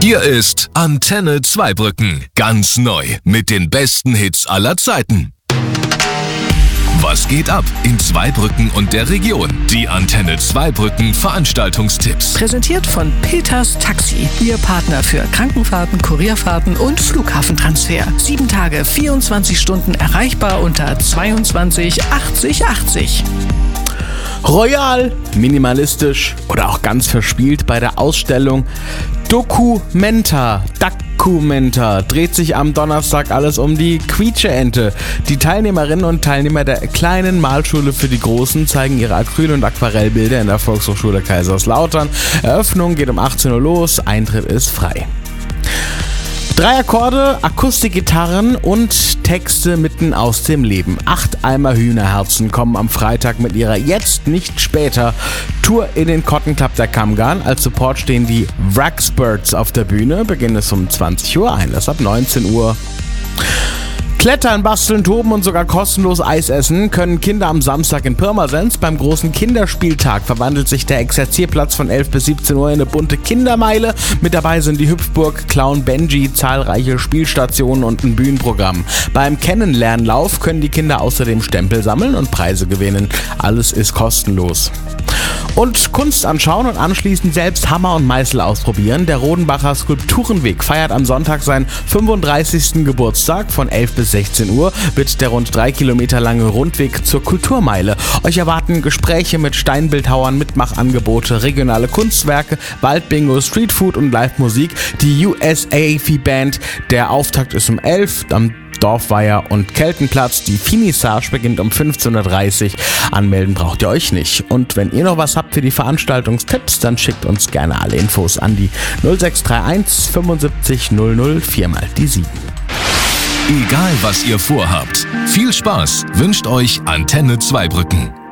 Hier ist Antenne Zweibrücken. Ganz neu mit den besten Hits aller Zeiten. Was geht ab in Zweibrücken und der Region? Die Antenne Zweibrücken Veranstaltungstipps. Präsentiert von Peters Taxi. Ihr Partner für Krankenfahrten, Kurierfahrten und Flughafentransfer. 7 Tage, 24 Stunden erreichbar unter 22 80 80. Royal, minimalistisch oder auch ganz verspielt bei der Ausstellung Documenta dreht sich am Donnerstag alles um die Quietsche-Ente. Die Teilnehmerinnen und Teilnehmer der kleinen Malschule für die Großen zeigen ihre Acryl- und Aquarellbilder in der Volkshochschule Kaiserslautern. Eröffnung geht um 18 Uhr los, Eintritt ist frei. 3 Akkorde, Akustikgitarren und Texte mitten aus dem Leben. 8 Eimer Hühnerherzen kommen am Freitag mit ihrer Jetzt nicht später Tour in den Cotton Club der Kammgarn. Als Support stehen die Wraxbirds auf der Bühne. Beginn ist um 20 Uhr, Einlass ab 19 Uhr. Klettern, basteln, toben und sogar kostenlos Eis essen können Kinder am Samstag in Pirmasens. Beim großen Kinderspieltag verwandelt sich der Exerzierplatz von 11 bis 17 Uhr in eine bunte Kindermeile. Mit dabei sind die Hüpfburg, Clown Benji, zahlreiche Spielstationen und ein Bühnenprogramm. Beim Kennenlernlauf können die Kinder außerdem Stempel sammeln und Preise gewinnen. Alles ist kostenlos. Und Kunst anschauen und anschließend selbst Hammer und Meißel ausprobieren. Der Rodenbacher Skulpturenweg feiert am Sonntag seinen 35. Geburtstag. Von 11 bis 16 Uhr wird der rund 3 Kilometer lange Rundweg zur Kulturmeile. Euch erwarten Gespräche mit Steinbildhauern, Mitmachangebote, regionale Kunstwerke, Waldbingo, Streetfood und Live-Musik. Die USAFI-Band. Der Auftakt ist um 11 am Dorfweiher und Keltenplatz. Die Finissage beginnt um 15.30 Uhr. Anmelden braucht ihr euch nicht. Und wenn ihr noch was habt für die Veranstaltungstipps, dann schickt uns gerne alle Infos an die 0631 75 00 4 mal die 7. Egal was ihr vorhabt, viel Spaß wünscht euch Antenne Zweibrücken.